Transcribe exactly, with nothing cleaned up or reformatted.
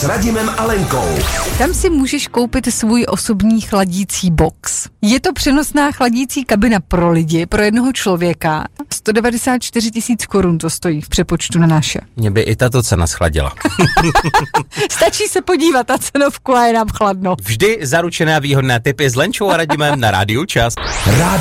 s Radimem a Lenkou. Tam si můžeš koupit svůj osobní chladící box. Je to přenosná chladící kabina pro lidi, pro jednoho člověka. sto devadesát čtyři tisíc korun to stojí v přepočtu na naše. Mě by i tato cena schladila. Stačí se podívat na cenovku a je nám chladno. Vždy zaručené a výhodné tipy s Lenčou a Radimem na Rádiu Čas. Rádio